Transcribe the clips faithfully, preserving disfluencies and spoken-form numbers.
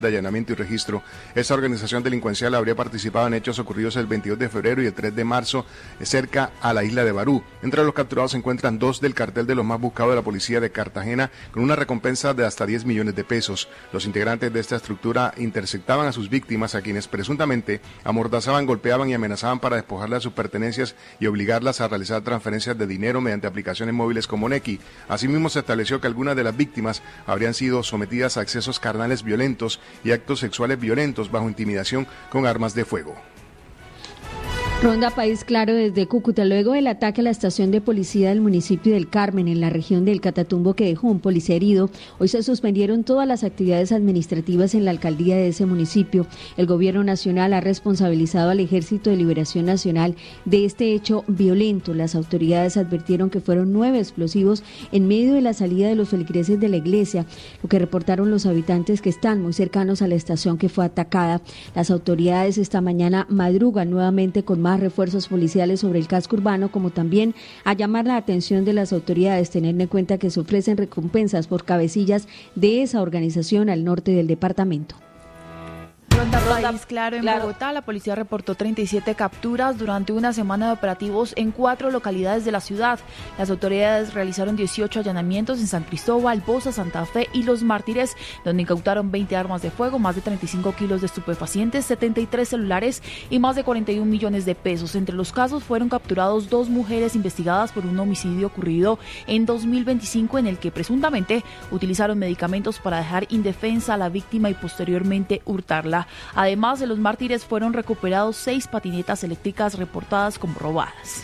de allanamiento y registro. Esta organización delincuencial habría participado en hechos ocurridos el veintidós de febrero y el tres de marzo cerca a la isla de Barú. Entre los capturados se encuentran dos del cartel de los más buscados de la policía de Cartagena con una recompensa de hasta diez millones de pesos. Los integrantes de esta estructura interceptaban a sus víctimas, a quienes presuntamente amordazaban, golpeaban y amenazaban para despojarlas de sus pertenencias y obligarlas a realizar transferencias de dinero mediante aplicaciones móviles como Nequi. Asimismo, se estableció que algunas de las víctimas habrían sido sometidas a accesos carnales violentos y actos sexuales violentos bajo intimidación con armas de fuego. Ronda País Claro desde Cúcuta. Luego del ataque a la estación de policía del municipio del Carmen, en la región del Catatumbo, que dejó un policía herido, hoy se suspendieron todas las actividades administrativas en la alcaldía de ese municipio. El gobierno nacional ha responsabilizado al Ejército de Liberación Nacional de este hecho violento. Las autoridades advirtieron que fueron nueve explosivos en medio de la salida de los feligreses de la iglesia, lo que reportaron los habitantes que están muy cercanos a la estación que fue atacada. Las autoridades esta mañana madrugan nuevamente con más refuerzos policiales sobre el casco urbano, como también a llamar la atención de las autoridades, teniendo en cuenta que se ofrecen recompensas por cabecillas de esa organización al norte del departamento. Ronda País Claro en claro. Bogotá, la policía reportó treinta y siete capturas durante una semana de operativos en cuatro localidades de la ciudad. Las autoridades realizaron dieciocho allanamientos en San Cristóbal, Bosa, Santa Fe y Los Mártires, donde incautaron veinte armas de fuego, más de treinta y cinco kilos de estupefacientes, setenta y tres celulares y más de cuarenta y un millones de pesos. Entre los casos fueron capturados dos mujeres investigadas por un homicidio ocurrido en dos mil veinticinco, en el que presuntamente utilizaron medicamentos para dejar indefensa a la víctima y posteriormente hurtarla. Además de Los Mártires, fueron recuperados seis patinetas eléctricas reportadas como robadas.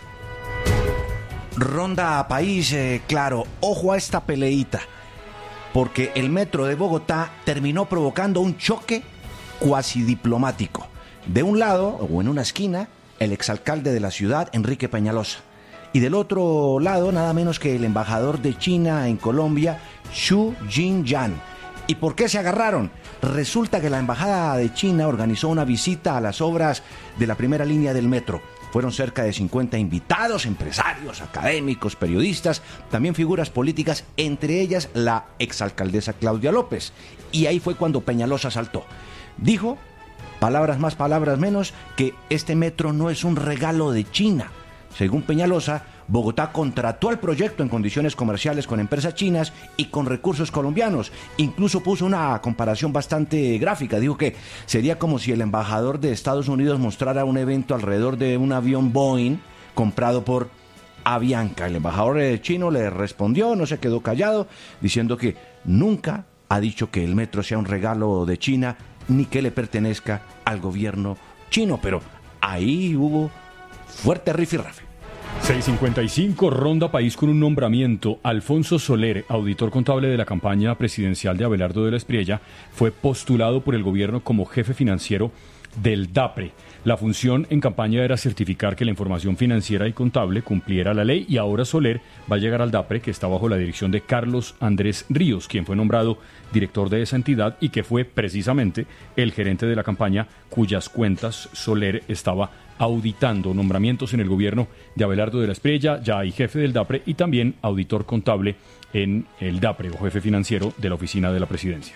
Ronda País eh, Claro, ojo a esta peleita, porque el metro de Bogotá terminó provocando un choque cuasi diplomático. De un lado, o en una esquina, el exalcalde de la ciudad, Enrique Peñalosa, y del otro lado, nada menos que el embajador de China en Colombia, Xu Jinyan. ¿Y por qué se agarraron? Resulta que la embajada de China organizó una visita a las obras de la primera línea del metro. Fueron cerca de cincuenta invitados, empresarios, académicos, periodistas, también figuras políticas, entre ellas la exalcaldesa Claudia López. Y ahí fue cuando Peñalosa saltó. Dijo, palabras más, palabras menos, que este metro no es un regalo de China. Según Peñalosa, Bogotá contrató el proyecto en condiciones comerciales con empresas chinas y con recursos colombianos. Incluso puso una comparación bastante gráfica. Dijo que sería como si el embajador de Estados Unidos mostrara un evento alrededor de un avión Boeing comprado por Avianca. El embajador chino le respondió, no se quedó callado, diciendo que nunca ha dicho que el metro sea un regalo de China ni que le pertenezca al gobierno chino. Pero ahí hubo fuerte rifirrafe. seis cincuenta y cinco, Ronda País con un nombramiento. Alfonso Soler, auditor contable de la campaña presidencial de Abelardo de la Espriella, fue postulado por el gobierno como jefe financiero del DAPRE. La función en campaña era certificar que la información financiera y contable cumpliera la ley, y ahora Soler va a llegar al DAPRE, que está bajo la dirección de Carlos Andrés Ríos, quien fue nombrado director de esa entidad y que fue precisamente el gerente de la campaña cuyas cuentas Soler estaba auditando. Nombramientos en el gobierno de Abelardo de la Espriella, ya hay jefe del DAPRE y también auditor contable en el DAPRE o jefe financiero de la oficina de la presidencia.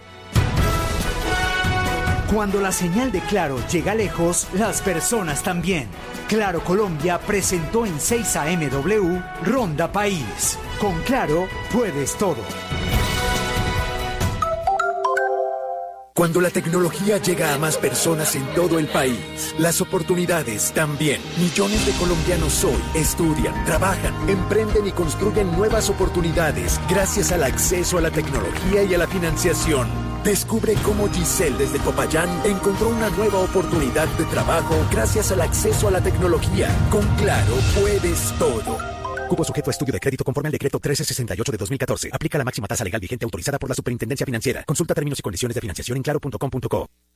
Cuando la señal de Claro llega lejos, las personas también. Claro Colombia presentó en seis A M W Ronda País. Con Claro puedes todo. Cuando la tecnología llega a más personas en todo el país, las oportunidades también. Millones de colombianos hoy estudian, trabajan, emprenden y construyen nuevas oportunidades gracias al acceso a la tecnología y a la financiación. Descubre cómo Giselle desde Popayán encontró una nueva oportunidad de trabajo gracias al acceso a la tecnología. Con Claro puedes todo. Cupo sujeto a estudio de crédito conforme al decreto trece sesenta y ocho de dos mil catorce. Aplica la máxima tasa legal vigente autorizada por la Superintendencia Financiera. Consulta términos y condiciones de financiación en claro punto com punto co.